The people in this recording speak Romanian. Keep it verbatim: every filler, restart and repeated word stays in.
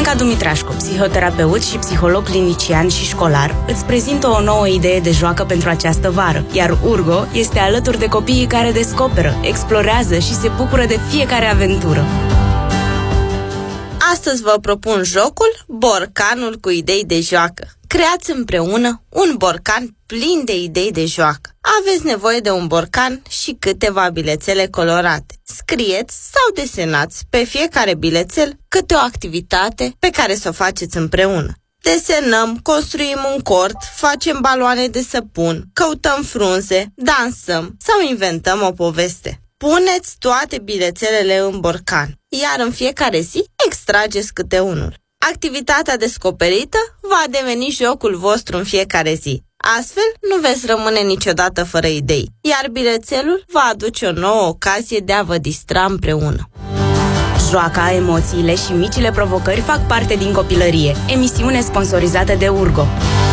Anca Dumitrașcu, psihoterapeut și psiholog clinician și școlar, îți prezintă o nouă idee de joacă pentru această vară, iar Urgo este alături de copiii care descoperă, explorează și se bucură de fiecare aventură. Astăzi vă propun jocul Borcanul cu idei de joacă. Creați împreună un borcan plin de idei de joacă. Aveți nevoie de un borcan și câteva bilețele colorate. Scrieți sau desenați pe fiecare bilețel câte o activitate pe care să o faceți împreună. Desenăm, construim un cort, facem baloane de săpun, căutăm frunze, dansăm sau inventăm o poveste. Puneți toate bilețelele în borcan, iar în fiecare zi extrageți câte unul. Activitatea descoperită va deveni jocul vostru în fiecare zi. Astfel, nu veți rămâne niciodată fără idei, iar bilețelul va aduce o nouă ocazie de a vă distra împreună. Joaca, emoțiile și micile provocări fac parte din copilărie. Emisiune sponsorizată de Urgo.